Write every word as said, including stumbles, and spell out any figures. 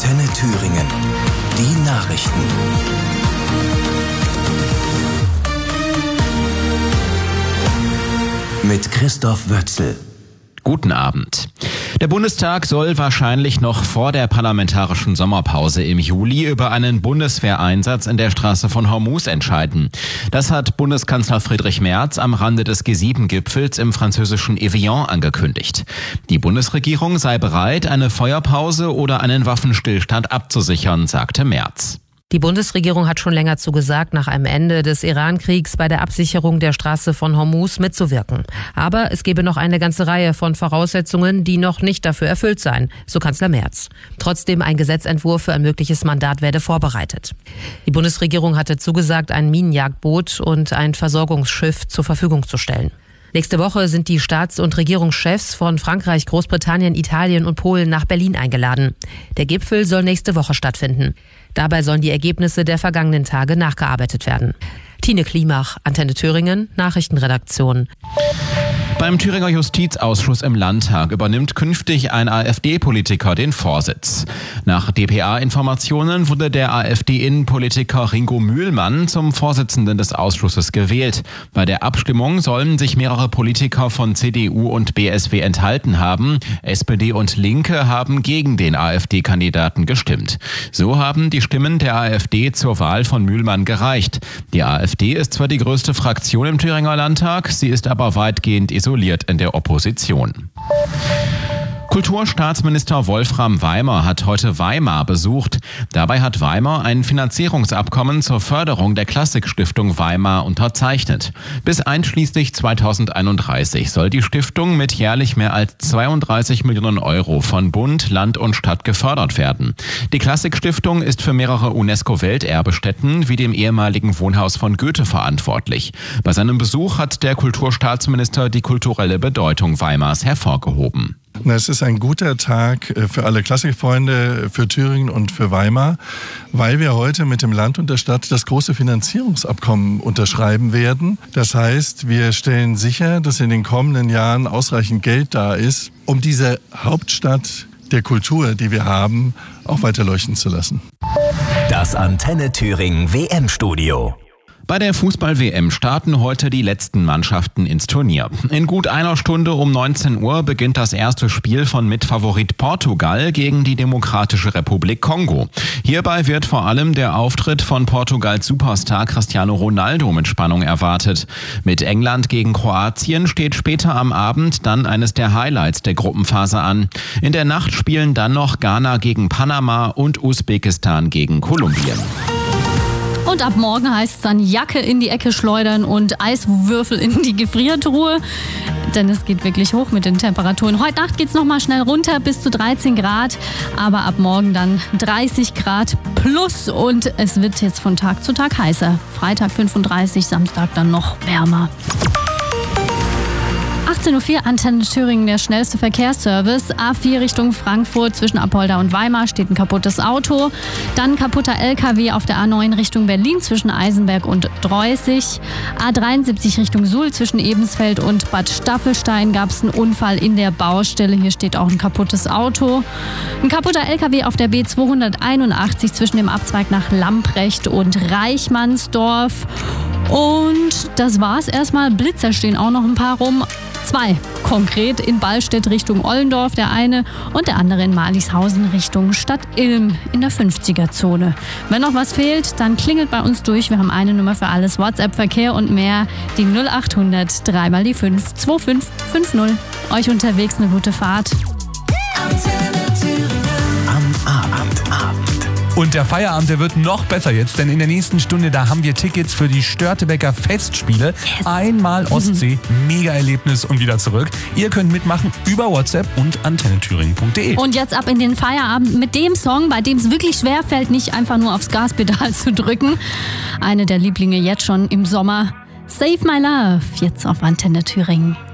Antenne Thüringen. Die Nachrichten. Mit Christoph Wötzel. Guten Abend. Der Bundestag soll wahrscheinlich noch vor der parlamentarischen Sommerpause im Juli über einen Bundeswehreinsatz in der Straße von Hormuz entscheiden. Das hat Bundeskanzler Friedrich Merz am Rande des G sieben Gipfels im französischen Evian angekündigt. Die Bundesregierung sei bereit, eine Feuerpause oder einen Waffenstillstand abzusichern, sagte Merz. Die Bundesregierung hat schon länger zugesagt, nach einem Ende des Iran-Kriegs bei der Absicherung der Straße von Hormuz mitzuwirken. Aber es gebe noch eine ganze Reihe von Voraussetzungen, die noch nicht dafür erfüllt seien, so Kanzler Merz. Trotzdem ein Gesetzentwurf für ein mögliches Mandat werde vorbereitet. Die Bundesregierung hatte zugesagt, ein Minenjagdboot und ein Versorgungsschiff zur Verfügung zu stellen. Nächste Woche sind die Staats- und Regierungschefs von Frankreich, Großbritannien, Italien und Polen nach Berlin eingeladen. Der Gipfel soll nächste Woche stattfinden. Dabei sollen die Ergebnisse der vergangenen Tage nachgearbeitet werden. Tine Klimach, Antenne Thüringen, Nachrichtenredaktion. Beim Thüringer Justizausschuss im Landtag übernimmt künftig ein AfD-Politiker den Vorsitz. Nach D P A-Informationen wurde der AfD-Innenpolitiker Ringo Mühlmann zum Vorsitzenden des Ausschusses gewählt. Bei der Abstimmung sollen sich mehrere Politiker von C D U und B S W enthalten haben. S P D und Linke haben gegen den AfD-Kandidaten gestimmt. So haben die Stimmen der AfD zur Wahl von Mühlmann gereicht. Die AfD ist zwar die größte Fraktion im Thüringer Landtag, sie ist aber weitgehend isoliert in der Opposition. Kulturstaatsminister Wolfram Weimer hat heute Weimar besucht. Dabei hat Weimar ein Finanzierungsabkommen zur Förderung der Klassikstiftung Weimar unterzeichnet. Bis einschließlich zweitausendeinunddreißig soll die Stiftung mit jährlich mehr als zweiunddreißig Millionen Euro von Bund, Land und Stadt gefördert werden. Die Klassikstiftung ist für mehrere UNESCO-Welterbestätten wie dem ehemaligen Wohnhaus von Goethe verantwortlich. Bei seinem Besuch hat der Kulturstaatsminister die kulturelle Bedeutung Weimars hervorgehoben. Es ist ein guter Tag für alle Klassikfreunde, für Thüringen und für Weimar, weil wir heute mit dem Land und der Stadt das große Finanzierungsabkommen unterschreiben werden. Das heißt, wir stellen sicher, dass in den kommenden Jahren ausreichend Geld da ist, um diese Hauptstadt der Kultur, die wir haben, auch weiter leuchten zu lassen. Das Antenne Thüringen W M-Studio. Bei der Fußball-W M starten heute die letzten Mannschaften ins Turnier. In gut einer Stunde um neunzehn Uhr beginnt das erste Spiel von Mitfavorit Portugal gegen die Demokratische Republik Kongo. Hierbei wird vor allem der Auftritt von Portugals Superstar Cristiano Ronaldo mit Spannung erwartet. Mit England gegen Kroatien steht später am Abend dann eines der Highlights der Gruppenphase an. In der Nacht spielen dann noch Ghana gegen Panama und Usbekistan gegen Kolumbien. Und ab morgen heißt es dann Jacke in die Ecke schleudern und Eiswürfel in die Gefriertruhe. Denn es geht wirklich hoch mit den Temperaturen. Heute Nacht geht es nochmal schnell runter bis zu dreizehn Grad. Aber ab morgen dann dreißig Grad plus. Und es wird jetzt von Tag zu Tag heißer. Freitag fünfunddreißig, Samstag dann noch wärmer. achtzehn Uhr vier, Antenne Thüringen, der schnellste Verkehrsservice. A vier Richtung Frankfurt zwischen Apolda und Weimar steht ein kaputtes Auto. Dann kaputter L K W auf der A neun Richtung Berlin zwischen Eisenberg und Dreußig. A dreiundsiebzig Richtung Suhl zwischen Ebensfeld und Bad Staffelstein gab es einen Unfall in der Baustelle. Hier steht auch ein kaputtes Auto. Ein kaputter L K W auf der B zweihunderteinundachtzig zwischen dem Abzweig nach Lamprecht und Reichmannsdorf. Und das war's erstmal. Blitzer stehen auch noch ein paar rum. Zwei konkret in Ballstedt Richtung Ollendorf, der eine, und der andere in Marlishausen Richtung Stadt Ilm in der fünfziger-Zone. Wenn noch was fehlt, dann klingelt bei uns durch. Wir haben eine Nummer für alles, WhatsApp, Verkehr und mehr. Die null achthundert drei mal die fünf zwei fünf fünf null. Euch unterwegs eine gute Fahrt. Am Abend. Abend. Und der Feierabend, der wird noch besser jetzt, denn in der nächsten Stunde, da haben wir Tickets für die Störtebeker Festspiele. Yes. Einmal Ostsee, Mega-Erlebnis und wieder zurück. Ihr könnt mitmachen über WhatsApp und antenne thüringen punkt de. Und jetzt ab in den Feierabend mit dem Song, bei dem es wirklich schwer fällt, nicht einfach nur aufs Gaspedal zu drücken. Eine der Lieblinge jetzt schon im Sommer. Save My Love, jetzt auf Antenne Thüringen.